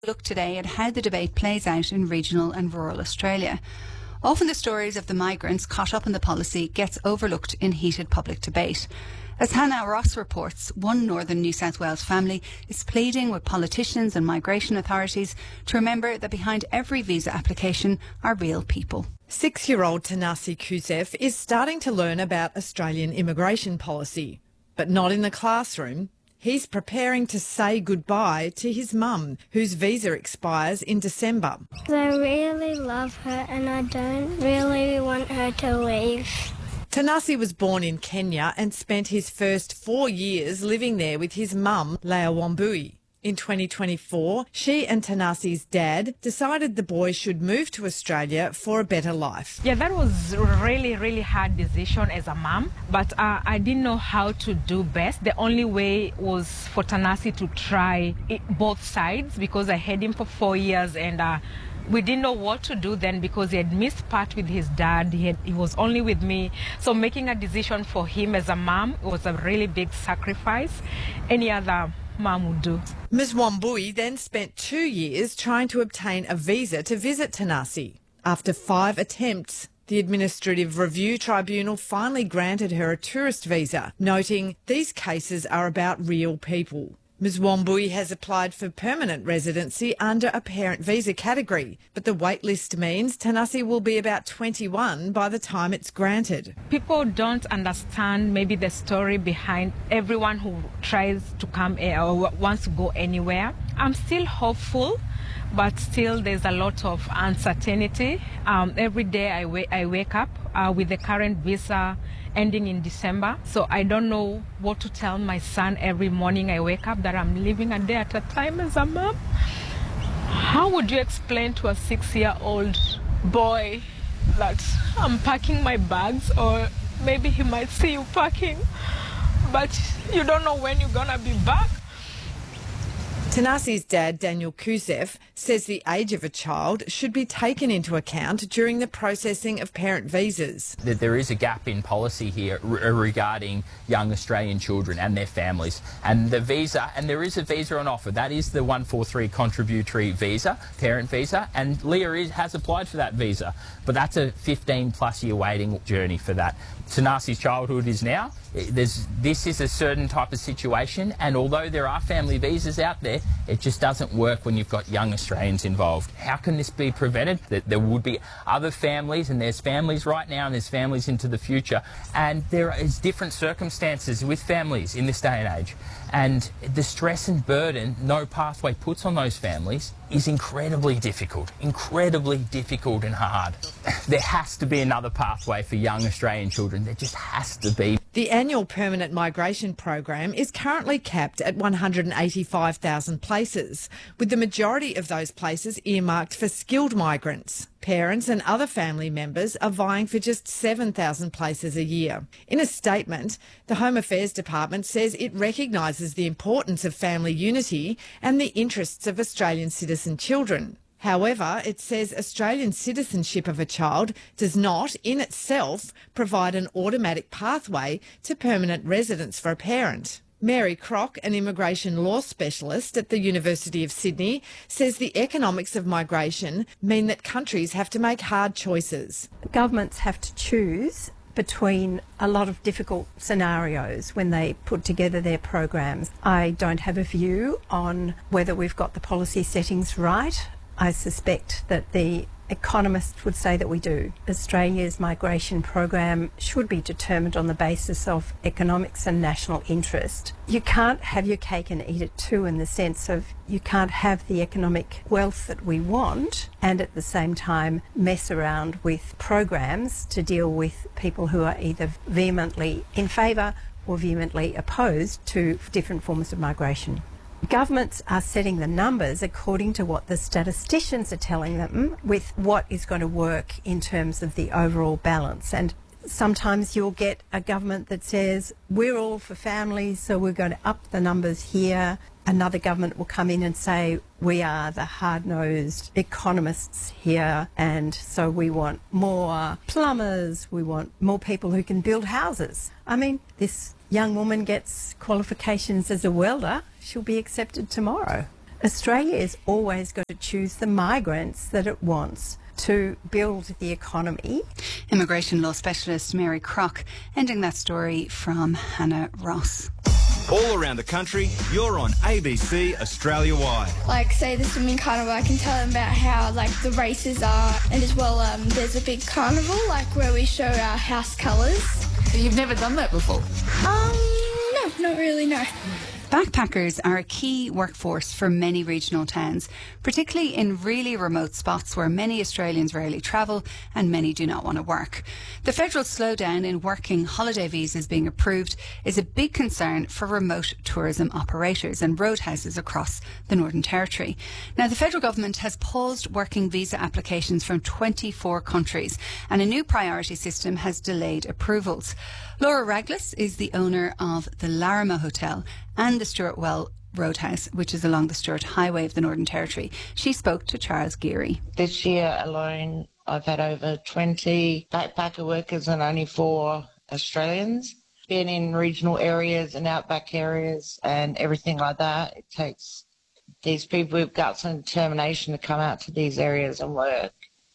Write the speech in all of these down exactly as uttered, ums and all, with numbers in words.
Look today at how the debate plays out in regional and rural Australia. Often the stories of the migrants caught up in the policy gets overlooked in heated public debate. As Hannah Ross reports, one northern New South Wales family is pleading with politicians and migration authorities to remember that behind every visa application are real people. Six-year-old Tanasi Kusef is starting to learn about Australian immigration policy, but not in the classroom. He's preparing to say goodbye to his mum, whose visa expires in December. I really love her and I don't really want her to leave. Tanasi was born in Kenya and spent his first four years living there with his mum, Leah Wambui. In twenty twenty-four, she and Tanasi's dad decided the boy should move to Australia for a better life. Yeah, that was a really, really hard decision as a mum, but uh, I didn't know how to do best. The only way was for Tanasi to try it, both sides, because I had him for four years and uh, we didn't know what to do then because he had missed part with his dad. He, had, he was only with me. So making a decision for him as a mum was a really big sacrifice. Any other mum would do. Miz Wambui then spent two years trying to obtain a visa to visit Tanasi. After five attempts, the Administrative Review Tribunal finally granted her a tourist visa, noting these cases are about real people. Miz Wambui has applied for permanent residency under a parent visa category, but the wait list means Tanasi will be about twenty-one by the time it's granted. People don't understand maybe the story behind everyone who tries to come or wants to go anywhere. I'm still hopeful, but still there's a lot of uncertainty. Um, every day I, wa- I wake up uh, with the current visa ending in December. So I don't know what to tell my son every morning I wake up that I'm living a day at a time as a mom. How would you explain to a six-year-old boy that I'm packing my bags, or maybe he might see you packing, but you don't know when you're gonna be back? Tanasi's dad, Daniel Kusef, says the age of a child should be taken into account during the processing of parent visas. That there is a gap in policy here re- regarding young Australian children and their families. And the visa, and there is a visa on offer, that is the one forty-three contributory visa, parent visa, and Leah is, has applied for that visa. But that's a fifteen plus year waiting journey for that. Tanasi's childhood is now. There's, this is a certain type of situation, and although there are family visas out there, it just doesn't work when you've got young Australians involved. How can this be prevented? That there would be other families, and there's families right now and there's families into the future, and there is different circumstances with families in this day and age, and the stress and burden no pathway puts on those families is incredibly difficult, incredibly difficult and hard. There has to be another pathway for young Australian children. There just has to be. The annual permanent migration program is currently capped at one hundred eighty-five thousand places, with the majority of those places earmarked for skilled migrants. Parents and other family members are vying for just seven thousand places a year. In a statement, the Home Affairs Department says it recognises the importance of family unity and the interests of Australian citizen children. However, it says Australian citizenship of a child does not, in itself, provide an automatic pathway to permanent residence for a parent. Mary Crock, an immigration law specialist at the University of Sydney, says the economics of migration mean that countries have to make hard choices. Governments have to choose between a lot of difficult scenarios when they put together their programs. I don't have a view on whether we've got the policy settings right. I suspect that the economists would say that we do. Australia's migration program should be determined on the basis of economics and national interest. You can't have your cake and eat it too, in the sense of you can't have the economic wealth that we want and at the same time mess around with programs to deal with people who are either vehemently in favour or vehemently opposed to different forms of migration. Governments are setting the numbers according to what the statisticians are telling them with what is going to work in terms of the overall balance. And sometimes you'll get a government that says, we're all for families, so we're going to up the numbers here. Another government will come in and say, we are the hard-nosed economists here, and so we want more plumbers, we want more people who can build houses. I mean, this young woman gets qualifications as a welder, she'll be accepted tomorrow. Australia is always going to choose the migrants that it wants to build the economy. Immigration law specialist Mary Crock, ending that story from Hannah Ross. All around the country, you're on A B C Australia Wide. Like, say the swimming carnival, I can tell them about how, like, the races are, and as well, um, there's a big carnival, like, where we show our house colours. You've never done that before? Um, no, not really, no. Backpackers are a key workforce for many regional towns, particularly in really remote spots where many Australians rarely travel and many do not want to work. The federal slowdown in working holiday visas being approved is a big concern for remote tourism operators and roadhouses across the Northern Territory. Now, the federal government has paused working visa applications from twenty-four countries, and a new priority system has delayed approvals. Laura Raglas is the owner of the Larrimah Hotel and the Stuart Well Roadhouse, which is along the Stuart Highway of the Northern Territory. She spoke to Charles Geary. This year alone, I've had over twenty backpacker workers and only four Australians. Been in regional areas and outback areas and everything like that. It takes these people with guts and determination to come out to these areas and work.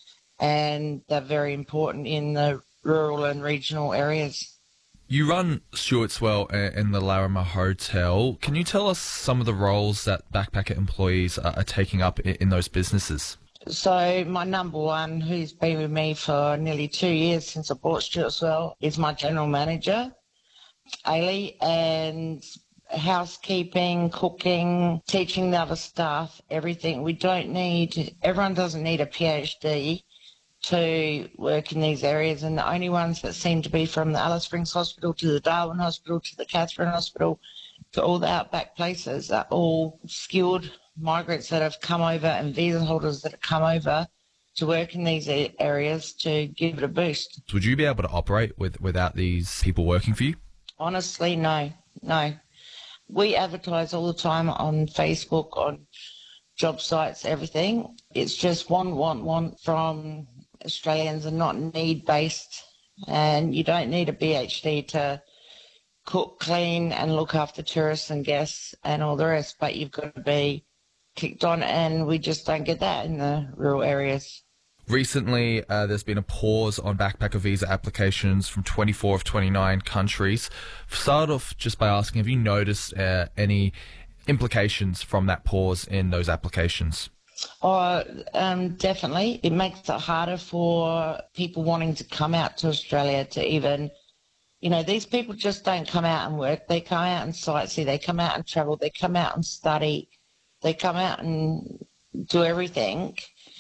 And they're very important in the rural and regional areas. You run Stuart's Well and the Larrimah Hotel. Can you tell us some of the roles that backpacker employees are taking up in those businesses? So my number one, who's been with me for nearly two years since I bought Stuart's Well, is my general manager, Ailey, and housekeeping, cooking, teaching the other staff, everything. We don't need, everyone doesn't need a PhD to work in these areas, and the only ones that seem to be from the Alice Springs Hospital to the Darwin Hospital to the Catherine Hospital to all the outback places are all skilled migrants that have come over and visa holders that have come over to work in these areas to give it a boost. Would you be able to operate with without these people working for you? Honestly, no, no. We advertise all the time on Facebook, on job sites, everything. It's just want, want, want from Australians and not need-based, and you don't need a PhD to cook, clean and look after tourists and guests and all the rest, but you've got to be kicked on, and we just don't get that in the rural areas. Recently, uh, there's been a pause on backpacker visa applications from twenty-four of twenty-nine countries. Start off just by asking, have you noticed uh, any implications from that pause in those applications? Oh, um, definitely. It makes it harder for people wanting to come out to Australia to even, you know, these people just don't come out and work. They come out and sightsee. They come out and travel. They come out and study. They come out and do everything.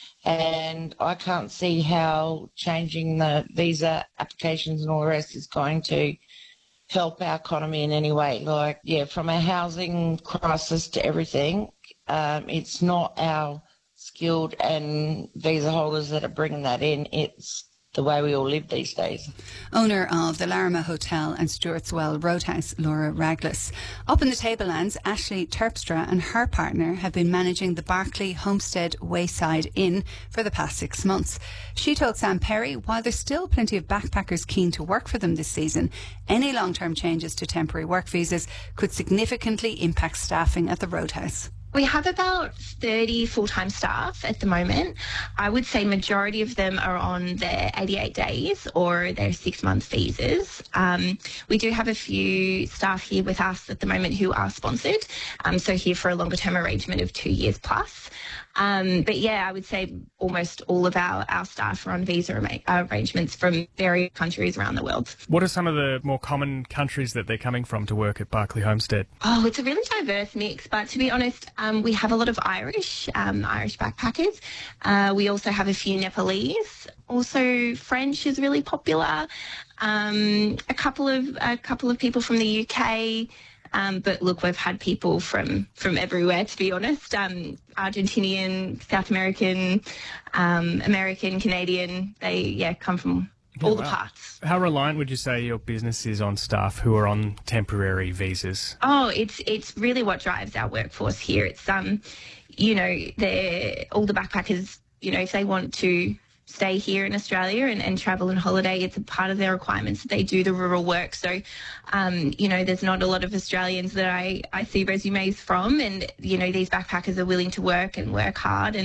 And I can't see how changing the visa applications and all the rest is going to help our economy in any way. Like, yeah, from a housing crisis to everything, um, it's not our skilled and visa holders that are bringing that in. It's the way we all live these days. Owner of the Larrimah Hotel and Stuart's Well Roadhouse, Laura Raglas. Up in the Tablelands, Ashley Terpstra and her partner have been managing the Barclay Homestead Wayside Inn for the past six months. She told Sam Perry, while there's still plenty of backpackers keen to work for them this season, any long-term changes to temporary work visas could significantly impact staffing at the Roadhouse. We have about thirty full-time staff at the moment. I would say majority of them are on their eighty-eight days or their six-month visas. Um, we do have a few staff here with us at the moment who are sponsored, um, so here for a longer-term arrangement of two years plus. Um, but yeah, I would say almost all of our, our staff are on visa arrangements from various countries around the world. What are some of the more common countries that they're coming from to work at Barclay Homestead? Oh, it's a really diverse mix, but to be honest, um, we have a lot of Irish, um, Irish backpackers. Uh, we also have a few Nepalese. Also, French is really popular. Um, a couple of a couple of people from the U K. Um, but look, we've had people from, from everywhere, to be honest. Um, Argentinian, South American, um, American, Canadian. They, yeah, come from all oh, the wow. parts. How reliant would you say your business is on staff who are on temporary visas? Oh, it's it's really what drives our workforce here. It's, um, you know, they're, all the backpackers, you know, if they want to stay here in Australia and, and travel and holiday. It's a part of their requirements that they do the rural work. So, um, you know, there's not a lot of Australians that I, I see resumes from, and, you know, these backpackers are willing to work and work hard. And